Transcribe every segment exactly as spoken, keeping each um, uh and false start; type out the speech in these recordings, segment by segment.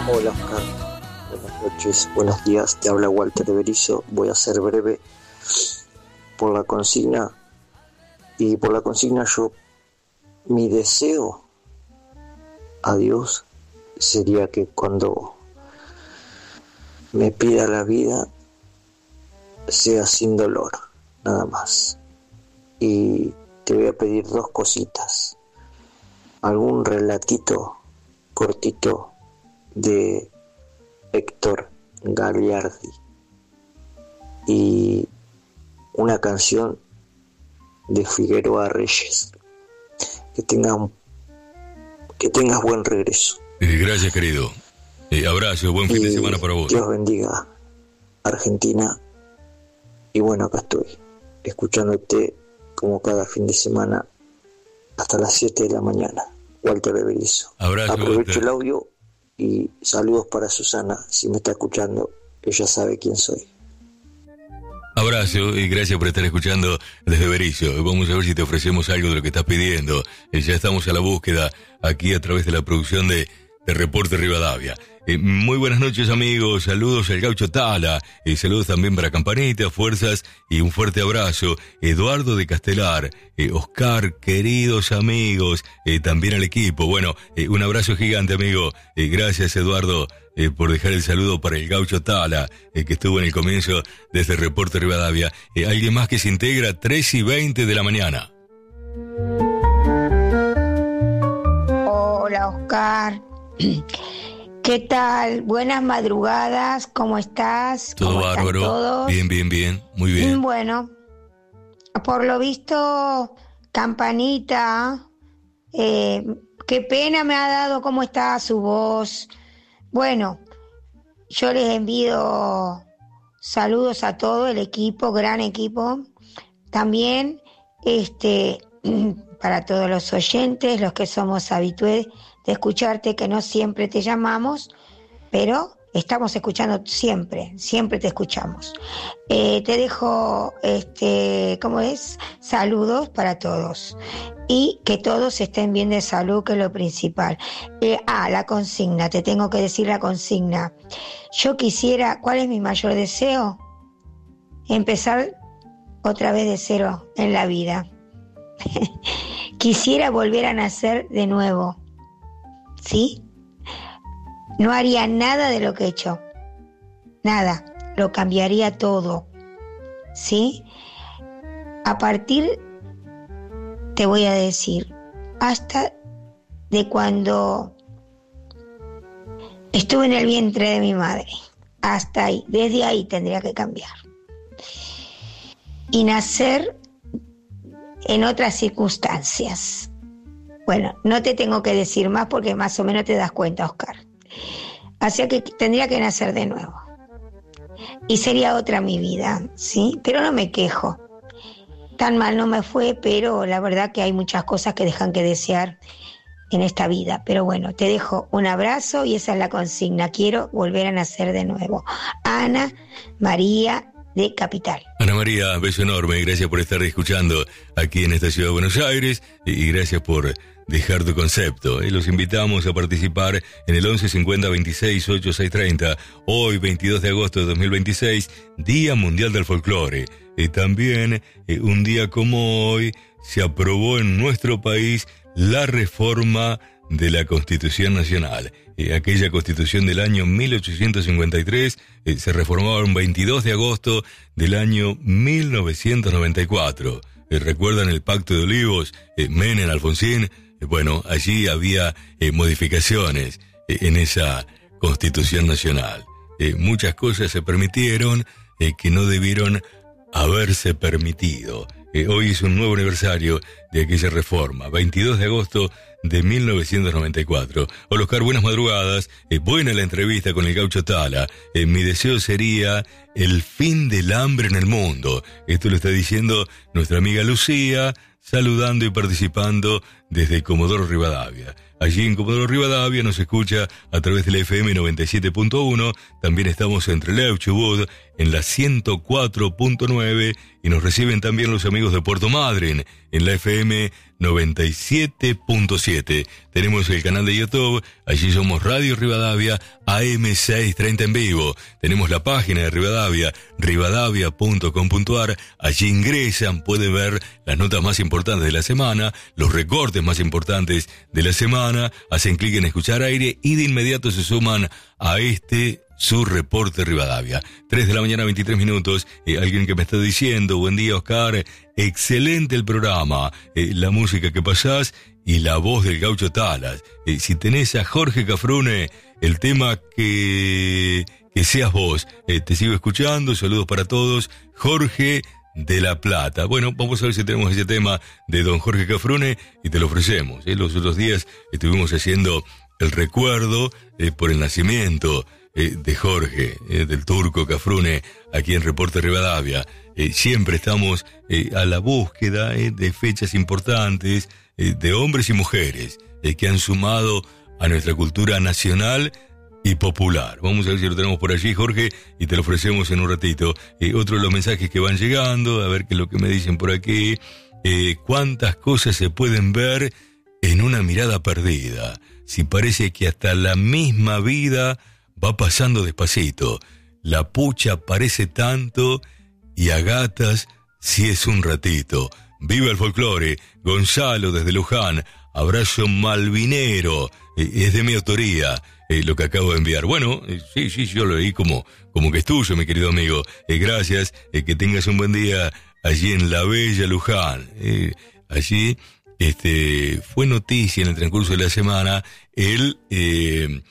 Hola Oscar, buenas noches, buenos días, te habla Walter Berizo. Voy a ser breve por la consigna. Y por la consigna yo, mi deseo a Dios sería que cuando me pida la vida sea sin dolor, nada más. Y te voy a pedir dos cositas, algún relatito cortito de Héctor Gagliardi y una canción de Figueroa Reyes. Que tengas que tengas buen regreso. Eh, gracias, querido. Eh, abrazo, buen fin y de semana para vos. Dios bendiga Argentina. Y bueno, acá estoy, escuchándote como cada fin de semana hasta las siete de la mañana. Walter Berizo. Abrazo. Aprovecho Walter. el audio y saludos para Susana, si me está escuchando, ella sabe quién soy. Abrazo y gracias por estar escuchando desde Berizo. Vamos a ver si te ofrecemos algo de lo que estás pidiendo. Eh, ya estamos a la búsqueda aquí a través de la producción de, de Reporte Rivadavia. Eh, muy buenas noches, amigos. Saludos al Gaucho Tala. Eh, saludos también para Campanita, fuerzas y un fuerte abrazo. Eduardo de Castelar, eh, Oscar, queridos amigos, eh, también al equipo. Bueno, eh, un abrazo gigante, amigo. Eh, gracias, Eduardo, eh, por dejar el saludo para el Gaucho Tala, eh, que estuvo en el comienzo desde Reporte Rivadavia. Eh, alguien más que se integra, tres y veinte de la mañana. Hola, Oscar. ¿Qué tal? Buenas madrugadas, ¿cómo estás? Todo ¿Cómo bárbaro. están todos? Bien, bien, bien. Muy bien. Bueno, por lo visto, Campanita, eh, qué pena me ha dado cómo está su voz. Bueno, yo les envío saludos a todo el equipo, gran equipo. También, este, para todos los oyentes, los que somos habitués de escucharte, que no siempre te llamamos, pero estamos escuchando siempre, siempre te escuchamos. Eh, te dejo, este, ¿cómo es? Saludos para todos. Y que todos estén bien de salud, que es lo principal. Eh, ah, la consigna, te tengo que decir la consigna. Yo quisiera, ¿cuál es mi mayor deseo? Empezar otra vez de cero en la vida. Quisiera volver a nacer de nuevo. ¿Sí? No haría nada de lo que he hecho. Nada. Lo cambiaría todo. ¿Sí? A partir, te voy a decir, hasta de cuando estuve en el vientre de mi madre. Hasta ahí. Desde ahí tendría que cambiar. Y nacer en otras circunstancias. Bueno, no te tengo que decir más porque más o menos te das cuenta, Oscar. Así que tendría que nacer de nuevo. Y sería otra mi vida, ¿sí? Pero no me quejo. Tan mal no me fue, pero la verdad que hay muchas cosas que dejan que desear en esta vida. Pero bueno, te dejo un abrazo y esa es la consigna. Quiero volver a nacer de nuevo. Ana María de Capital. Ana María, beso enorme, gracias por estar escuchando aquí en esta ciudad de Buenos Aires y gracias por dejar tu concepto. Eh, los invitamos a participar en el once cincuenta veintiséis ochenta y seis treinta, hoy veintidós de agosto de dos mil veintiséis, Día Mundial del Folclore. Eh, también, eh, un día como hoy, se aprobó en nuestro país la reforma de la Constitución Nacional. Eh, aquella Constitución del año mil ochocientos cincuenta y tres eh, se reformaba un veintidós de agosto del año mil novecientos noventa y cuatro. Eh, ¿Recuerdan el Pacto de Olivos? Eh, Menem, Alfonsín. Eh, bueno, allí había eh, modificaciones eh, en esa Constitución Nacional. Eh, muchas cosas se permitieron eh, que no debieron haberse permitido. Eh, hoy es un nuevo aniversario de aquella reforma, veintidós de agosto de mil novecientos noventa y cuatro. Hola Oscar, buenas madrugadas, eh, buena la entrevista con el Gaucho Tala. Eh, mi deseo sería el fin del hambre en el mundo. Esto lo está diciendo nuestra amiga Lucía, saludando y participando desde Comodoro Rivadavia. Allí en Comodoro Rivadavia nos escucha a través de la F M noventa y siete punto uno, también estamos entre Trelew, Chubut, en la ciento cuatro punto nueve, y nos reciben también los amigos de Puerto Madryn, en la F M noventa y siete punto siete. Tenemos el canal de YouTube, allí somos Radio Rivadavia A M seiscientos treinta en vivo. Tenemos la página de Rivadavia, rivadavia punto com punto a r, allí ingresan, pueden ver las notas más importantes de la semana, los recortes más importantes de la semana, hacen clic en escuchar aire y de inmediato se suman a este su reporte Rivadavia. tres de la mañana, veintitrés minutos. Eh, alguien que me está diciendo, buen día Oscar, excelente el programa, eh, la música que pasás y la voz del Gaucho Talas. Eh, si tenés a Jorge Cafrune, el tema que, que seas vos. Eh, te sigo escuchando, saludos para todos. Jorge de La Plata. Bueno, vamos a ver si tenemos ese tema de don Jorge Cafrune y te lo ofrecemos. Eh, los otros días estuvimos haciendo el recuerdo eh, por el nacimiento Eh, de Jorge, eh, del Turco Cafrune, aquí en Reporte Rivadavia. Eh, siempre estamos eh, a la búsqueda eh, de fechas importantes, eh, de hombres y mujeres eh, que han sumado a nuestra cultura nacional y popular. Vamos a ver si lo tenemos por allí, Jorge, y te lo ofrecemos en un ratito. Eh, otro de los mensajes que van llegando, a ver qué es lo que me dicen por aquí. Eh, cuántas cosas se pueden ver en una mirada perdida. Si parece que hasta la misma vida va pasando despacito, la pucha parece tanto y a gatas si es un ratito. Viva el folclore, Gonzalo desde Luján, abrazo malvinero, eh, es de mi autoría eh, lo que acabo de enviar. Bueno, eh, sí, sí, yo lo leí como, como que es tuyo, mi querido amigo. Eh, gracias, eh, que tengas un buen día allí en la bella Luján. Eh, allí este, fue noticia en el transcurso de la semana el... Eh,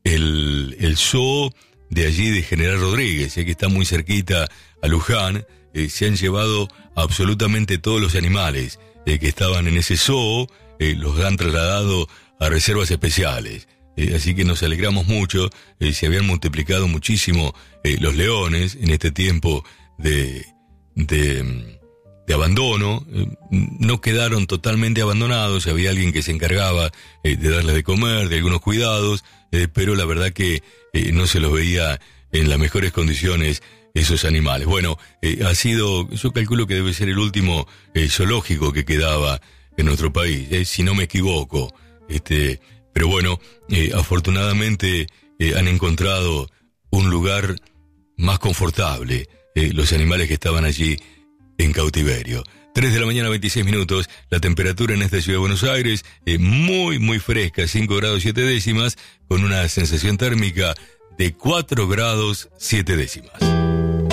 El, el zoo de allí de General Rodríguez, eh, que está muy cerquita a Luján. Eh, se han llevado absolutamente todos los animales eh, que estaban en ese zoo, eh, los han trasladado a reservas especiales. Eh, así que nos alegramos mucho. Eh, se habían multiplicado muchísimo eh, los leones en este tiempo de, de, de abandono. Eh, no quedaron totalmente abandonados, había alguien que se encargaba eh, de darles de comer, de algunos cuidados. Eh, pero la verdad que eh, no se los veía en las mejores condiciones esos animales. Bueno, eh, ha sido, yo calculo que debe ser el último eh, zoológico que quedaba en nuestro país, eh, si no me equivoco. Este, pero bueno, eh, afortunadamente eh, han encontrado un lugar más confortable, eh, los animales que estaban allí en cautiverio. tres de la mañana, veintiséis minutos, la temperatura en esta ciudad de Buenos Aires, eh, muy, muy fresca, cinco grados siete décimas, con una sensación térmica de cuatro grados siete décimas.